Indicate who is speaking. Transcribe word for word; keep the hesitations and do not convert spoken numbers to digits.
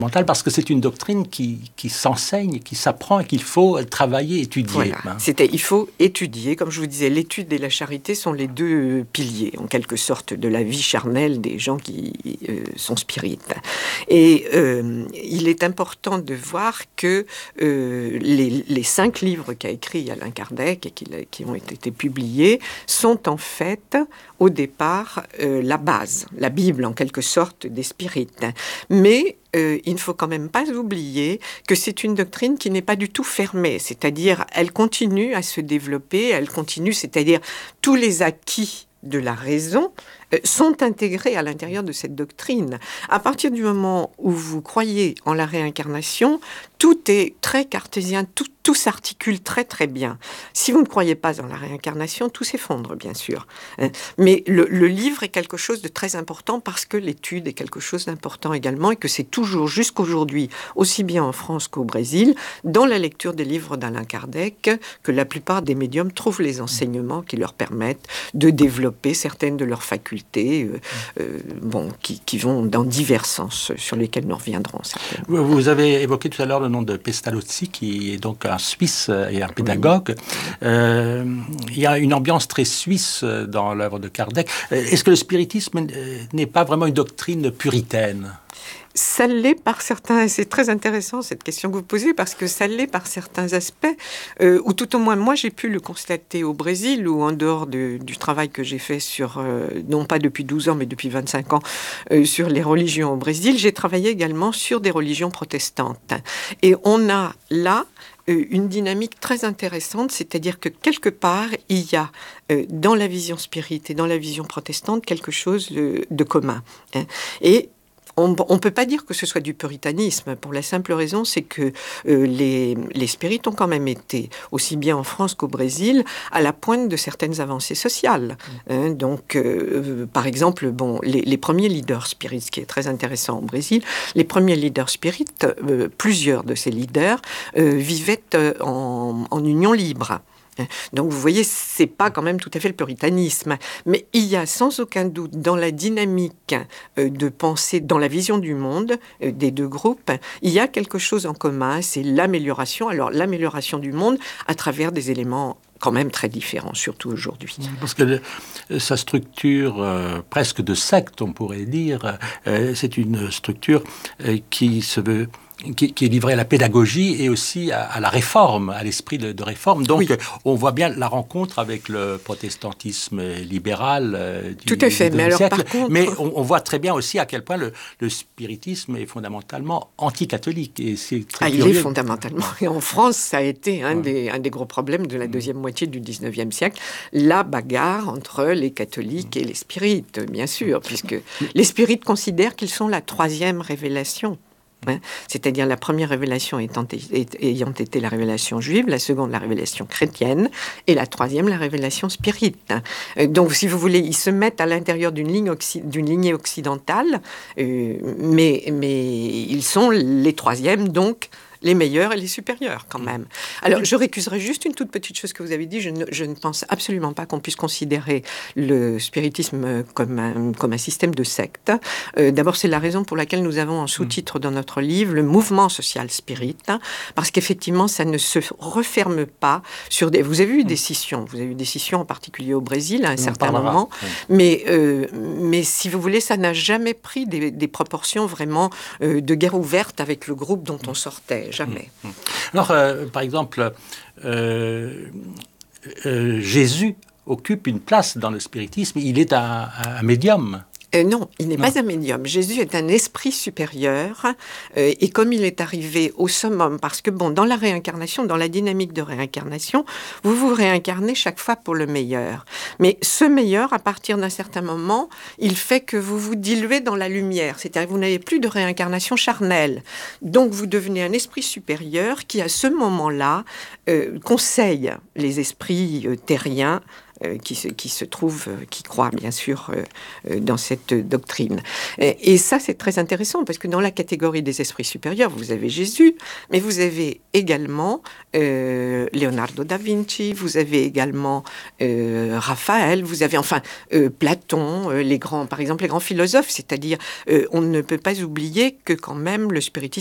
Speaker 1: Parce que c'est une doctrine qui, qui s'enseigne, qui s'apprend et qu'il faut travailler, étudier.
Speaker 2: Voilà. C'était, il faut étudier. Comme je vous disais, l'étude et la charité sont les deux piliers, en quelque sorte, de la vie charnelle des gens qui euh, sont spirites. Et euh, il est important de voir que euh, les, les cinq livres qu'a écrit Allan Kardec et qui, qui ont été publiés sont en fait, au départ, euh, la base, la Bible, en quelque sorte, des spirites. Mais Euh, il ne faut quand même pas oublier que c'est une doctrine qui n'est pas du tout fermée, c'est-à-dire elle continue à se développer, elle continue, c'est-à-dire tous les acquis de la raison euh, sont intégrés à l'intérieur de cette doctrine. À partir du moment où vous croyez en la réincarnation, tout est très cartésien, tout, tout s'articule très très bien. Si vous ne croyez pas en la réincarnation, tout s'effondre, bien sûr. Mais le, le livre est quelque chose de très important parce que l'étude est quelque chose d'important également et que c'est toujours, jusqu'aujourd'hui, aussi bien en France qu'au Brésil, dans la lecture des livres d'Allan Kardec, que la plupart des médiums trouvent les enseignements qui leur permettent de développer certaines de leurs facultés, euh, euh, bon, qui, qui vont dans divers sens, sur lesquels nous reviendrons certainement.
Speaker 1: Vous avez évoqué tout à l'heure le nom de Pestalozzi, qui est donc un Suisse et un pédagogue. Oui. Euh, il y a une ambiance très suisse dans l'œuvre de Kardec. Est-ce que le spiritisme n'est pas vraiment une doctrine puritaine ?
Speaker 2: Ça l'est par certains, c'est très intéressant cette question que vous posez, parce que ça l'est par certains aspects, euh, ou tout au moins moi j'ai pu le constater au Brésil, ou en dehors de, du travail que j'ai fait sur, euh, non pas depuis douze ans, mais depuis vingt-cinq ans, euh, sur les religions au Brésil, j'ai travaillé également sur des religions protestantes. Et on a là euh, une dynamique très intéressante, c'est-à-dire que quelque part, il y a euh, dans la vision spirite et dans la vision protestante quelque chose de, de commun. Hein. Et on ne peut pas dire que ce soit du puritanisme, pour la simple raison, c'est que euh, les, les spirites ont quand même été, aussi bien en France qu'au Brésil, à la pointe de certaines avancées sociales. Mmh. Hein, donc, euh, par exemple, bon, les, les premiers leaders spirites, ce qui est très intéressant au Brésil, les premiers leaders spirites, euh, plusieurs de ces leaders, euh, vivaient euh, en, en union libre. Donc vous voyez, c'est pas quand même tout à fait le puritanisme, mais il y a sans aucun doute dans la dynamique de pensée, dans la vision du monde des deux groupes, il y a quelque chose en commun, c'est l'amélioration. Alors l'amélioration du monde à travers des éléments quand même très différents, surtout aujourd'hui.
Speaker 1: Parce que le, sa structure euh, presque de secte, on pourrait dire, euh, c'est une structure euh, qui se veut Qui, qui est livré à la pédagogie et aussi à, à la réforme, à l'esprit de, de réforme. Donc, oui. On voit bien la rencontre avec le protestantisme libéral euh, du,
Speaker 2: Tout à fait.
Speaker 1: du
Speaker 2: mais alors,
Speaker 1: siècle.
Speaker 2: par contre...
Speaker 1: Mais on, on voit très bien aussi à quel point le, le spiritisme est fondamentalement anti-catholique. Et c'est très
Speaker 2: ah, il
Speaker 1: curieux.
Speaker 2: est fondamentalement. Et en France, ça a été un, ouais. des, un des gros problèmes de la deuxième mmh. moitié du dix-neuvième siècle, la bagarre entre les catholiques et les spirites, bien sûr, puisque les spirites considèrent qu'ils sont la troisième révélation. Hein, c'est-à-dire la première révélation étant, ayant été la révélation juive, la seconde la révélation chrétienne et la troisième la révélation spirite. Donc si vous voulez, ils se mettent à l'intérieur d'une, ligne oxy- d'une lignée occidentale, euh, mais, mais ils sont les troisièmes, donc les meilleurs et les supérieurs quand même. Alors je récuserai juste une toute petite chose que vous avez dit, je ne, je ne pense absolument pas qu'on puisse considérer le spiritisme comme un, comme un système de secte. Euh, d'abord c'est la raison pour laquelle nous avons en sous-titre dans notre livre le mouvement social spirit, hein, parce qu'effectivement ça ne se referme pas sur des... Vous avez eu des scissions, vous avez eu des scissions en particulier au Brésil à un On certain moment, oui. mais, euh, mais si vous voulez ça n'a jamais pris des, des proportions vraiment euh, de guerre ouverte avec le groupe dont on sortait. Jamais.
Speaker 1: Alors, euh, par exemple, euh, euh, Jésus occupe une place dans le spiritisme. Il est un, un médium.
Speaker 2: Euh, non, il n'est non. pas un médium. Jésus est un esprit supérieur euh, et comme il est arrivé au summum, parce que bon, dans la réincarnation, dans la dynamique de réincarnation, vous vous réincarnez chaque fois pour le meilleur. Mais ce meilleur, à partir d'un certain moment, il fait que vous vous diluez dans la lumière. C'est-à-dire que vous n'avez plus de réincarnation charnelle. Donc vous devenez un esprit supérieur qui, à ce moment-là, euh, conseille les esprits euh, terriens euh, qui, se, qui se trouvent, euh, qui croient bien sûr euh, euh, dans cette doctrine. Et, et ça, c'est très intéressant, parce que dans la catégorie des esprits supérieurs, vous avez Jésus, mais vous avez également euh, Leonardo da Vinci, vous avez également euh, Raphaël, vous avez enfin euh, Platon, euh, les grands, par exemple les grands philosophes, c'est-à-dire euh, on ne peut pas oublier que quand même le spiritisme